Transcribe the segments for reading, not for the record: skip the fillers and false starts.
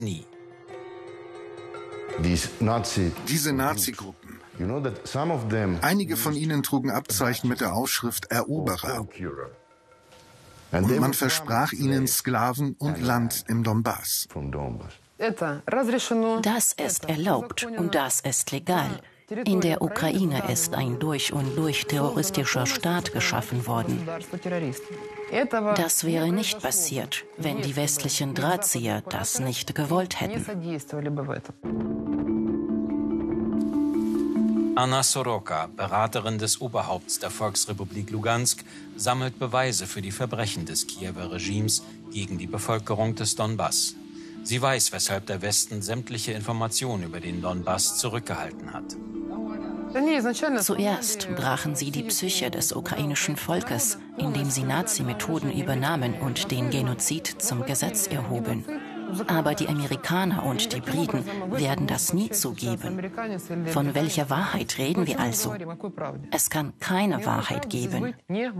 nie. Diese Nazi-Gruppen, einige von ihnen trugen Abzeichen mit der Aufschrift Eroberer. Und man versprach ihnen Sklaven und Land im Donbass. Das ist erlaubt und das ist legal. In der Ukraine ist ein durch und durch terroristischer Staat geschaffen worden. Das wäre nicht passiert, wenn die westlichen Drahtzieher das nicht gewollt hätten. Anna Soroka, Beraterin des Oberhaupts der Volksrepublik Lugansk, sammelt Beweise für die Verbrechen des Kiewer Regimes gegen die Bevölkerung des Donbass. Sie weiß, weshalb der Westen sämtliche Informationen über den Donbass zurückgehalten hat. Zuerst brachen sie die Psyche des ukrainischen Volkes, indem sie Nazi-Methoden übernahmen und den Genozid zum Gesetz erhoben. Aber die Amerikaner und die Briten werden das nie zugeben. Von welcher Wahrheit reden wir also? Es kann keine Wahrheit geben.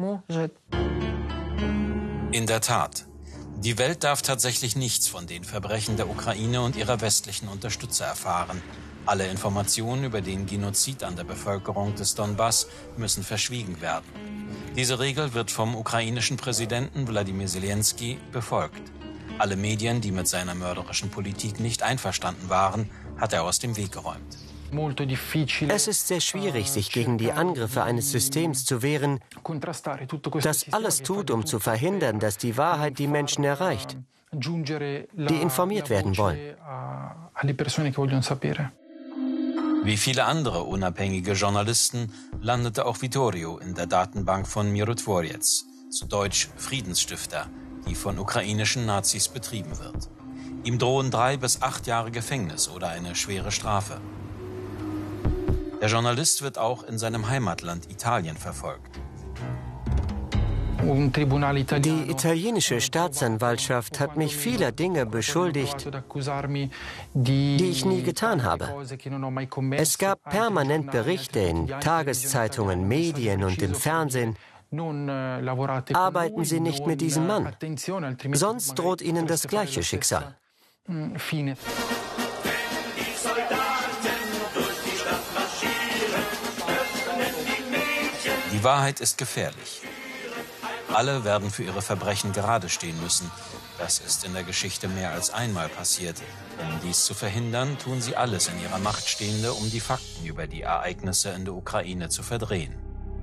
In der Tat. Die Welt darf tatsächlich nichts von den Verbrechen der Ukraine und ihrer westlichen Unterstützer erfahren. Alle Informationen über den Genozid an der Bevölkerung des Donbass müssen verschwiegen werden. Diese Regel wird vom ukrainischen Präsidenten Wladimir Selenskyj befolgt. Alle Medien, die mit seiner mörderischen Politik nicht einverstanden waren, hat er aus dem Weg geräumt. Es ist sehr schwierig, sich gegen die Angriffe eines Systems zu wehren, das alles tut, um zu verhindern, dass die Wahrheit die Menschen erreicht, die informiert werden wollen. Wie viele andere unabhängige Journalisten landete auch Vittorio in der Datenbank von Mirotvorets, zu Deutsch Friedensstifter, die von ukrainischen Nazis betrieben wird. Ihm drohen 3 bis 8 Jahre Gefängnis oder eine schwere Strafe. Der Journalist wird auch in seinem Heimatland Italien verfolgt. Die italienische Staatsanwaltschaft hat mich vieler Dinge beschuldigt, die ich nie getan habe. Es gab permanent Berichte in Tageszeitungen, Medien und im Fernsehen. Arbeiten Sie nicht mit diesem Mann, sonst droht Ihnen das gleiche Schicksal. Die Wahrheit ist gefährlich. Alle werden für ihre Verbrechen gerade stehen müssen. Das ist in der Geschichte mehr als einmal passiert. Um dies zu verhindern, tun sie alles in ihrer Macht Stehende, um die Fakten über die Ereignisse in der Ukraine zu verdrehen.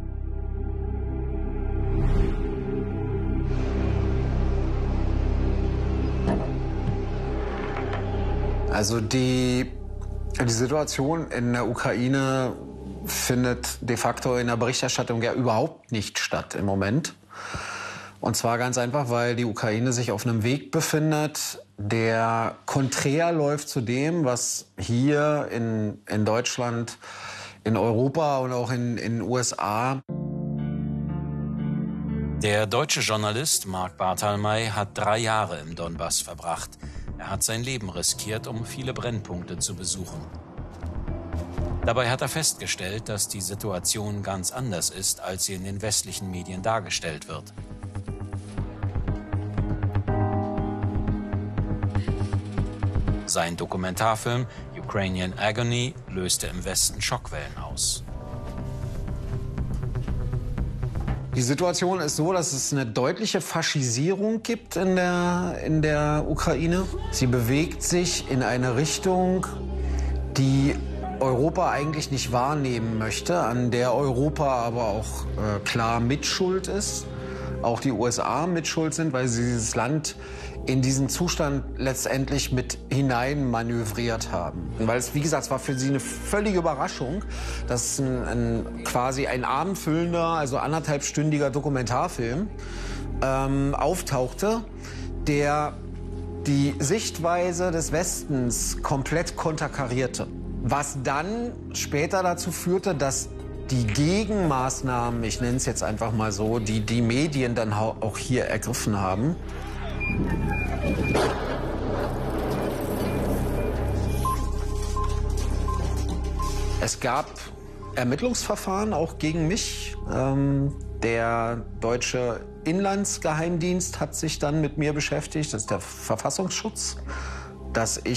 Also die Situation in der Ukraine findet de facto in der Berichterstattung ja überhaupt nicht statt im Moment. Und zwar ganz einfach, weil die Ukraine sich auf einem Weg befindet, der konträr läuft zu dem, was hier in Deutschland, in Europa und auch in den USA. Der deutsche Journalist Marc Barthalmay hat 3 Jahre im Donbass verbracht. Er hat sein Leben riskiert, um viele Brennpunkte zu besuchen. Dabei hat er festgestellt, dass die Situation ganz anders ist, als sie in den westlichen Medien dargestellt wird. Sein Dokumentarfilm Ukrainian Agony löste im Westen Schockwellen aus. Die Situation ist so, dass es eine deutliche Faschisierung gibt in der Ukraine. Sie bewegt sich in eine Richtung, die Europa eigentlich nicht wahrnehmen möchte, an der Europa aber auch klar mitschuld ist. Auch die USA mitschuld sind, weil sie dieses Land in diesen Zustand letztendlich mit hinein manövriert haben. Weil es, wie gesagt, es war für sie eine völlige Überraschung, dass quasi ein abendfüllender, also 1,5-stündiger Dokumentarfilm auftauchte, der die Sichtweise des Westens komplett konterkarierte. Was dann später dazu führte, dass die Gegenmaßnahmen, ich nenne es jetzt einfach mal so, die Medien dann auch hier ergriffen haben. Es gab Ermittlungsverfahren auch gegen mich. Der deutsche Inlandsgeheimdienst hat sich dann mit mir beschäftigt, das ist der Verfassungsschutz. dass ich